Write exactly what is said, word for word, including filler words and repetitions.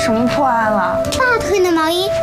什么破案了？ 爸退的毛衣